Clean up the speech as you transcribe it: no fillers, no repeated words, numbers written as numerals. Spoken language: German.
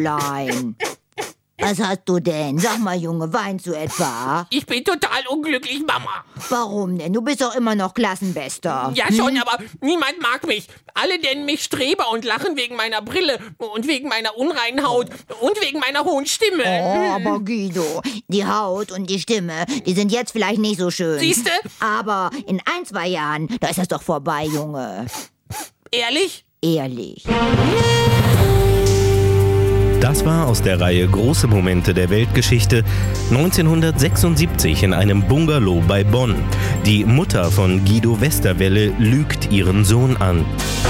Klein. Was hast du denn? Sag mal, Junge, weinst du etwa? Ich bin total unglücklich, Mama. Warum denn? Du bist doch immer noch Klassenbester. Ja schon, aber niemand mag mich. Alle nennen mich Streber und lachen wegen meiner Brille und wegen meiner unreinen Haut und wegen meiner hohen Stimme. Oh, aber Guido, die Haut und die Stimme, die sind jetzt vielleicht nicht so schön. Siehste? Aber in 1-2 Jahren, da ist das doch vorbei, Junge. Ehrlich? Ehrlich. Das war aus der Reihe Große Momente der Weltgeschichte 1976 in einem Bungalow bei Bonn. Die Mutter von Guido Westerwelle lügt ihren Sohn an.